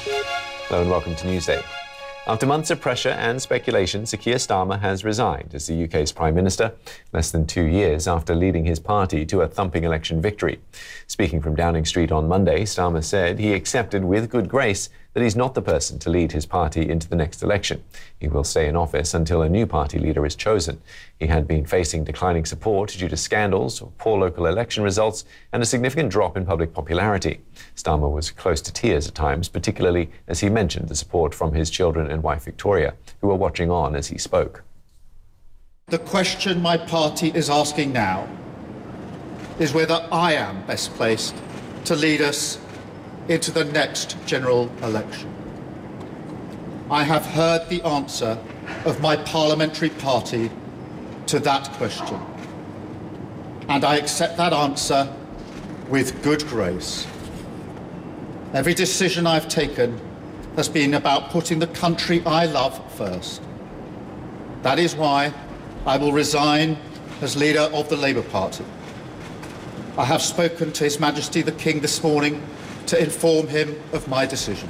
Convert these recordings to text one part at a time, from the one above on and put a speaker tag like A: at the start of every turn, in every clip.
A: Hello and welcome to Newsday. After months of pressure and speculation, Sir Keir Starmer has resigned as the UK's Prime Minister, less than 2 years after leading his party to a thumping election victory. Speaking from Downing Street on Monday, Starmer said he accepted with good grace that he's not the person to lead his party into the next election. He will stay in office until a new party leader is chosen. He had been facing declining support due to scandals, poor local election results, and a significant drop in public popularity. Starmer was close to tears at times, particularly as he mentioned the support from his children and wife Victoria, who were watching on as he spoke.
B: The question my party is asking now is whether I am best placed to lead us into the next general election. I have heard the answer of my parliamentary party to that question, and I accept that answer with good grace. Every decision I've taken has been about putting the country I love first. That is why I will resign as leader of the Labour Party. I have spoken to His Majesty the King this morning to inform him of my decision.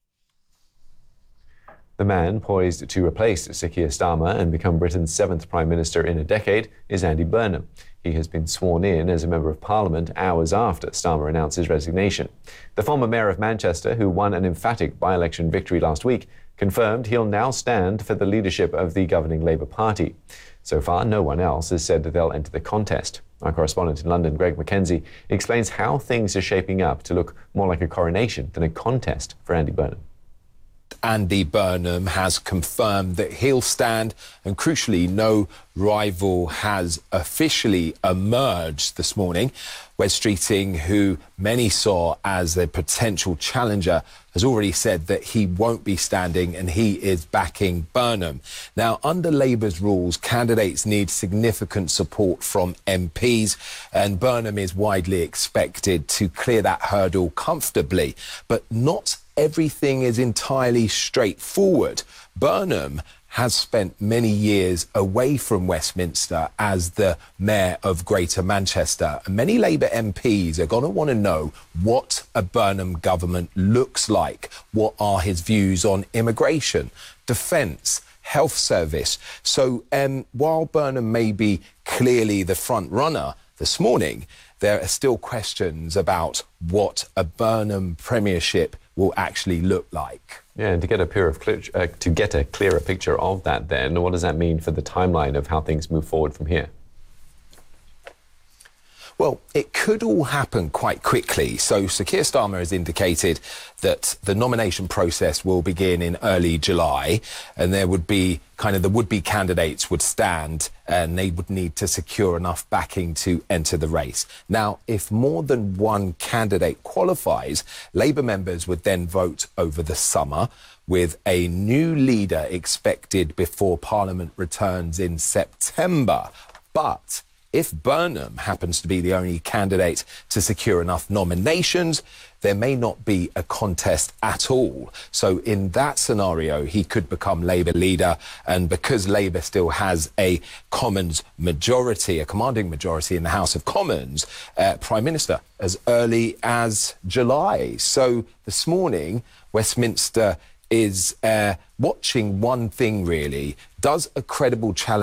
A: The man poised to replace Sir Keir Starmer and become Britain's 7th Prime Minister in a decade is Andy Burnham. He has been sworn in as a Member of Parliament hours after Starmer announced his resignation. The former Mayor of Manchester, who won an emphatic by-election victory last week, confirmed he'll now stand for the leadership of the governing Labour Party. So far, no one else has said that they'll enter the contest. Our correspondent in London, Greg McKenzie, explains how things are shaping up to look more like a coronation than a contest for Andy Burnham.
C: Andy Burnham has confirmed that he'll stand, and crucially, no rival has officially emerged this morning. Wes Streeting, who many saw as a potential challenger, has already said that he won't be standing and he is backing Burnham. Now, under Labour's rules, candidates need significant support from MPs, and Burnham is widely expected to clear that hurdle comfortably, but not everything is entirely straightforward. Burnham has spent many years away from Westminster as the Mayor of Greater Manchester. And many Labour MPs are going to want to know what a Burnham government looks like. What are his views on immigration, defence, health service? So while Burnham may be clearly the front runner this morning, there are still questions about what a Burnham premiership will actually look like.
A: Yeah, and to get a clearer picture of that then, what does that mean for the timeline of how things move forward from here?
C: Well, it could all happen quite quickly. So Sir Keir Starmer has indicated that the nomination process will begin in early July, and there would be the would-be candidates would stand and they would need to secure enough backing to enter the race. Now, if more than one candidate qualifies, Labour members would then vote over the summer, with a new leader expected before Parliament returns in September. But if Burnham happens to be the only candidate to secure enough nominations, there may not be a contest at all. So in that scenario, he could become Labour leader. And because Labour still has a Commons majority, a commanding majority in the House of Commons, Prime Minister as early as July. So this morning, Westminster is watching one thing really. Does a credible challenge